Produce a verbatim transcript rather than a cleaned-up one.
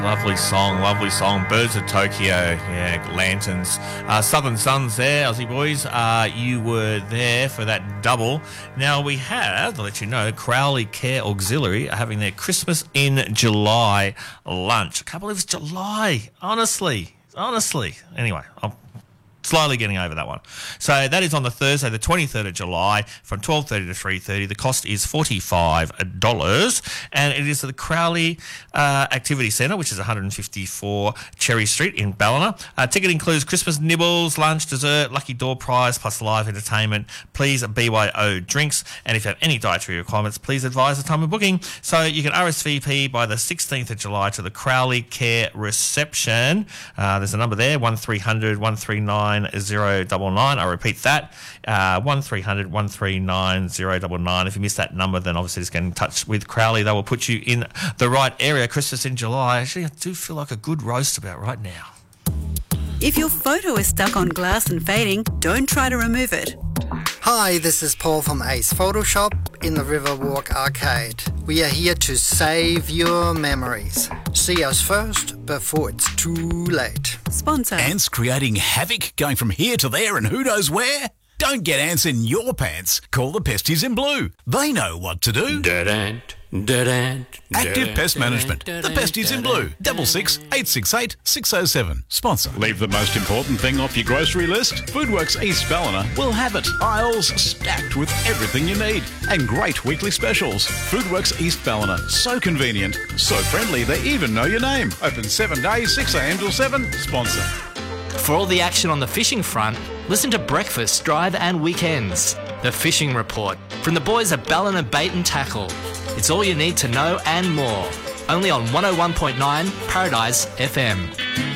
Lovely song, lovely song. Birds of Tokyo, yeah, Lanterns. Uh, Southern Suns there, Aussie boys. Uh, you were there for that double. Now we have, to let you know, Crowley Care Auxiliary are having their Christmas in July lunch. I can't believe it's July, honestly, honestly. Anyway, I'll slowly getting over that one. So that is on the Thursday, the twenty-third of July, from twelve thirty to three thirty. The cost is forty-five dollars, and it is at the Crowley uh, Activity Centre, which is one fifty-four Cherry Street in Ballina. Uh, ticket includes Christmas nibbles, lunch, dessert, lucky door prize, plus live entertainment. Please B Y O drinks, and if you have any dietary requirements, please advise the time of booking. So you can R S V P by the sixteenth of July to the Crowley Care Reception. Uh, there's a number there, one three hundred, one three nine, zero nine nine. I repeat that, uh, one three hundred, one three nine, zero nine nine. If you miss that number, then obviously just get in touch with Crowley. They will put you in the right area. Christmas in July. Actually, I do feel like a good roast about right now. If your photo is stuck on glass and fading, don't try to remove it. Hi, this is Paul from Ace Photoshop in the Riverwalk Arcade. We are here to save your memories. See us first before it's too late. Sponsor. Ants creating havoc, going from here to there and who knows where? Don't get ants in your pants. Call the Pesties in Blue. They know what to do. Dead ant, dead ant. Active Pest Management. The Pesties in Blue. Double six eight six eight six oh seven. Sponsor. Leave the most important thing off your grocery list. Foodworks East Ballina will have it. Aisles stacked with everything you need and great weekly specials. Foodworks East Ballina. So convenient, so friendly. They even know your name. Open seven days, six a.m. till seven. Sponsor. For all the action on the fishing front, listen to Breakfast, Drive and Weekends. The Fishing Report from the boys at Ballina Bait and Tackle. It's all you need to know and more. Only on one oh one point nine Paradise F M.